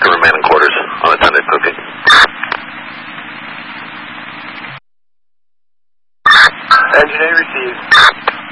to remain in quarters. Unattended cooking. Engine A received.